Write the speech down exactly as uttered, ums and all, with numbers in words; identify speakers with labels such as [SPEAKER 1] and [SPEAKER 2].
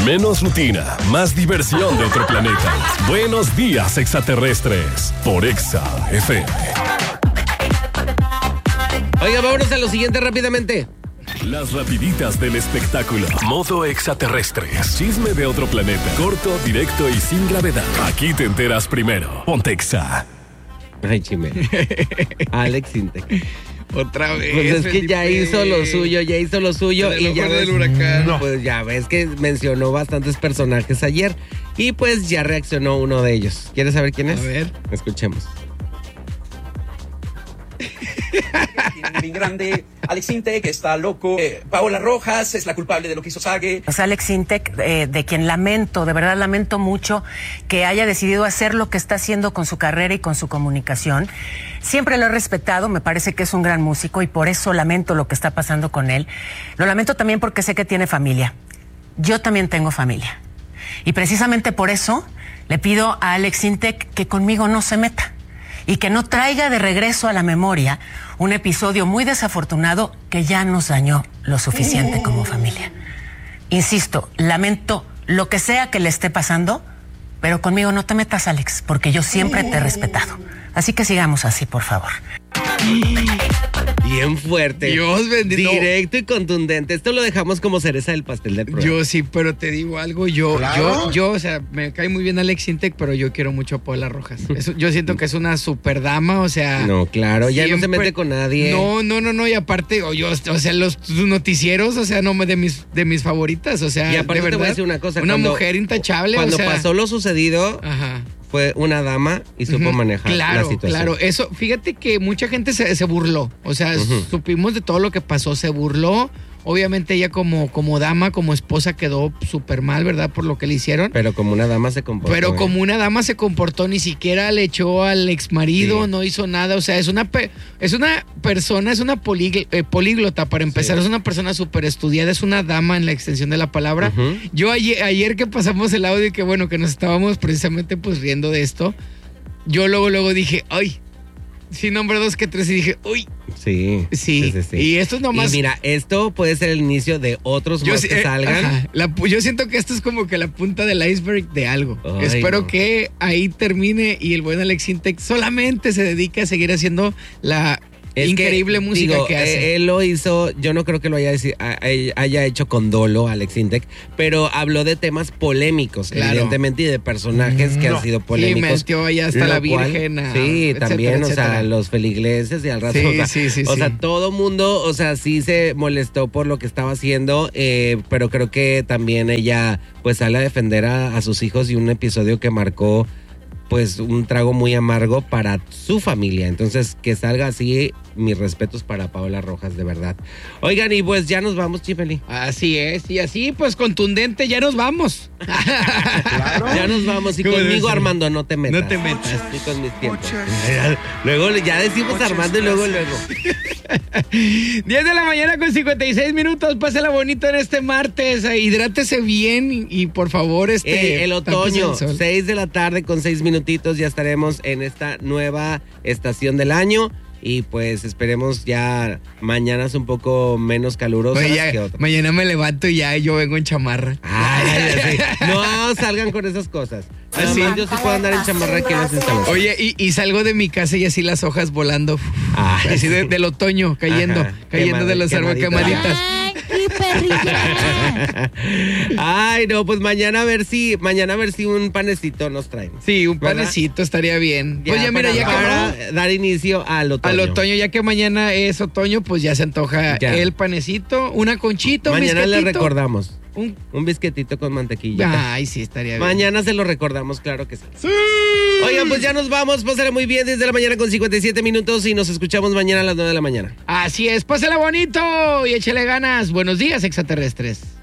[SPEAKER 1] Menos rutina, más diversión de otro planeta. Buenos días, extraterrestres, por Exa F M.
[SPEAKER 2] Oiga, vámonos a lo siguiente rápidamente.
[SPEAKER 1] Las rapiditas del espectáculo. Modo extraterrestres. Chisme de otro planeta. Corto, directo y sin gravedad. Aquí te enteras primero. Ponte Exa.
[SPEAKER 2] Ay, chime. Alex Intec.
[SPEAKER 3] Otra vez.
[SPEAKER 2] Pues es que ya hizo lo suyo, ya hizo lo suyo.
[SPEAKER 3] El
[SPEAKER 2] y ya
[SPEAKER 3] del
[SPEAKER 2] ves,
[SPEAKER 3] huracán.
[SPEAKER 2] No. Pues ya ves que mencionó bastantes personajes ayer. Y pues ya reaccionó uno de ellos. ¿Quieres saber quién es?
[SPEAKER 3] A ver.
[SPEAKER 2] Escuchemos.
[SPEAKER 4] Bien grande, Alex Intec está loco, eh, Paola Rojas es la culpable de lo que hizo Sage.
[SPEAKER 5] O sea, Alex Intec, eh, de quien lamento, de verdad lamento mucho que haya decidido hacer lo que está haciendo con su carrera y con su comunicación. Siempre lo he respetado, me parece que es un gran músico y por eso lamento lo que está pasando con él. Lo lamento también porque sé que tiene familia. Yo también tengo familia. Y precisamente por eso le pido a Alex Intec que conmigo no se meta. Y que no traiga de regreso a la memoria un episodio muy desafortunado que ya nos dañó lo suficiente como familia. Insisto, lamento lo que sea que le esté pasando, pero conmigo no te metas, Alex, porque yo siempre te he respetado. Así que sigamos así, por favor.
[SPEAKER 2] Bien fuerte.
[SPEAKER 3] Dios bendito.
[SPEAKER 2] Directo y contundente. Esto lo dejamos como cereza del pastel del programa.
[SPEAKER 3] Yo sí, pero te digo algo, yo,
[SPEAKER 2] ¿Claro?
[SPEAKER 3] yo, yo, o sea, me cae muy bien Alex Intec, pero yo quiero mucho a Paola Rojas. Eso, yo siento que es una super dama, o sea.
[SPEAKER 2] No, claro, ya no se
[SPEAKER 3] siempre-
[SPEAKER 2] mete con nadie.
[SPEAKER 3] No, no, no, no, y aparte, o, yo, o sea, los noticieros, o sea, no de mis, de mis favoritas, o sea,
[SPEAKER 2] Y aparte
[SPEAKER 3] de verdad.
[SPEAKER 2] te voy a decir una cosa.
[SPEAKER 3] Una
[SPEAKER 2] cuando-
[SPEAKER 3] mujer intachable,
[SPEAKER 2] Cuando
[SPEAKER 3] o sea.
[SPEAKER 2] pasó lo sucedido,
[SPEAKER 3] Ajá.
[SPEAKER 2] fue una dama y supo
[SPEAKER 3] Ujú,
[SPEAKER 2] manejar
[SPEAKER 3] claro,
[SPEAKER 2] la situación.
[SPEAKER 3] Claro, eso, fíjate que mucha gente se, se burló, o sea,
[SPEAKER 2] Ujú.
[SPEAKER 3] supimos de todo lo que pasó, se burló, obviamente ella como, como dama, como esposa quedó súper mal, ¿verdad? Por lo que le hicieron.
[SPEAKER 2] Pero como una dama se comportó.
[SPEAKER 3] Pero
[SPEAKER 2] ¿eh?
[SPEAKER 3] como una dama se comportó, ni siquiera le echó al ex marido,
[SPEAKER 2] Sí.
[SPEAKER 3] no hizo nada. O sea, es una pe- es una persona, es una polig- eh, políglota para empezar,
[SPEAKER 2] Sí.
[SPEAKER 3] es una persona súper estudiada, es una dama en la extensión de la palabra.
[SPEAKER 2] Ujú.
[SPEAKER 3] Yo ayer, ayer que pasamos el audio y que bueno, que nos estábamos precisamente pues riendo de esto, yo luego, luego dije, ay, sí, nombre dos que tres y dije, uy,
[SPEAKER 2] Sí.
[SPEAKER 3] sí.
[SPEAKER 2] sí, sí.
[SPEAKER 3] Y esto es nomás.
[SPEAKER 2] Y mira, esto puede ser el inicio de otros
[SPEAKER 3] Yo,
[SPEAKER 2] más
[SPEAKER 3] sí-
[SPEAKER 2] que
[SPEAKER 3] eh,
[SPEAKER 2] salgan.
[SPEAKER 3] ajá, la pu- yo siento que esto es como que la punta del iceberg de algo.
[SPEAKER 2] Ay,
[SPEAKER 3] Espero
[SPEAKER 2] no.
[SPEAKER 3] que ahí termine y el buen Alex Intec solamente se dedique a seguir haciendo la
[SPEAKER 2] Es que,
[SPEAKER 3] increíble música
[SPEAKER 2] digo,
[SPEAKER 3] que hace.
[SPEAKER 2] eh, él lo hizo, yo no creo que lo haya, deci- a- a- haya hecho con dolo, Alex Intec, pero habló de temas polémicos,
[SPEAKER 3] Claro.
[SPEAKER 2] evidentemente, y de personajes que
[SPEAKER 3] No.
[SPEAKER 2] han sido
[SPEAKER 3] Sí,
[SPEAKER 2] polémicos.
[SPEAKER 3] metió ahí hasta
[SPEAKER 2] lo
[SPEAKER 3] la
[SPEAKER 2] cual-
[SPEAKER 3] Virgen, a-
[SPEAKER 2] sí,
[SPEAKER 3] etcétera,
[SPEAKER 2] también, o
[SPEAKER 3] etcétera.
[SPEAKER 2] sea, los feligreses y al rato.
[SPEAKER 3] Sí,
[SPEAKER 2] o sea,
[SPEAKER 3] sí, sí,
[SPEAKER 2] o
[SPEAKER 3] sí.
[SPEAKER 2] sea, todo mundo, o sea, sí se molestó por lo que estaba haciendo, eh, pero creo que también ella, pues, sale a defender a, a sus hijos y un episodio que marcó, pues, un trago muy amargo para su familia. Entonces, que salga así, mis respetos para Paola Rojas, de verdad. Oigan, y pues ya nos vamos, Chifeli.
[SPEAKER 3] Así es, y así pues contundente, ya nos vamos.
[SPEAKER 2] Ya nos vamos. Y
[SPEAKER 3] ¿Cómo debe
[SPEAKER 2] conmigo,
[SPEAKER 3] ser?
[SPEAKER 2] Armando, no te metas.
[SPEAKER 3] No te metas.
[SPEAKER 2] Así con mis tiempos. Luego ya decimos Armando y luego, luego.
[SPEAKER 3] diez de la mañana con cincuenta y seis minutos, pásala bonito en este martes, eh, hidrátese bien y, y por favor este...
[SPEAKER 2] Eh, el otoño,
[SPEAKER 3] tápese el sol.
[SPEAKER 2] seis de la tarde con seis minutitos, ya estaremos en esta nueva estación del año. Y pues esperemos ya mañanas un poco menos calurosas
[SPEAKER 3] Oye, ya,
[SPEAKER 2] que otras.
[SPEAKER 3] mañana me levanto y ya yo vengo en chamarra.
[SPEAKER 2] Ay, así. No salgan con esas cosas.
[SPEAKER 3] Así.
[SPEAKER 2] Además, yo sí puedo andar en chamarra aquí en las instalaciones.
[SPEAKER 3] Oye, y, y salgo de mi casa y así las hojas volando.
[SPEAKER 2] Ay,
[SPEAKER 3] así de-
[SPEAKER 2] sí.
[SPEAKER 3] del otoño, cayendo,
[SPEAKER 2] Ajá,
[SPEAKER 3] cayendo de
[SPEAKER 2] quemadi-
[SPEAKER 3] los árboles,
[SPEAKER 2] quemaditas.
[SPEAKER 3] quemaditas.
[SPEAKER 6] Ay, perrilla.
[SPEAKER 2] Ay, no, pues mañana a ver si, mañana a ver si un panecito nos traen.
[SPEAKER 3] Sí, un
[SPEAKER 2] ¿Verdad?
[SPEAKER 3] panecito estaría bien. pues ya mira,
[SPEAKER 2] para-
[SPEAKER 3] ya que
[SPEAKER 2] para dar inicio al otoño.
[SPEAKER 3] al otoño, ya que mañana es otoño, pues ya se antoja
[SPEAKER 2] Ya.
[SPEAKER 3] el panecito, una conchita, un
[SPEAKER 2] Mañana le
[SPEAKER 3] biscuitito.
[SPEAKER 2] recordamos.
[SPEAKER 3] Un...
[SPEAKER 2] Un bisquetito con mantequilla.
[SPEAKER 3] Ay, sí, estaría bien.
[SPEAKER 2] Mañana se lo recordamos, claro que sí. Oigan, pues ya nos vamos. Pásale muy bien desde la mañana con cincuenta y siete minutos y nos escuchamos mañana a las nueve de la mañana.
[SPEAKER 3] Así es, pásala bonito y échale ganas. Buenos días, extraterrestres.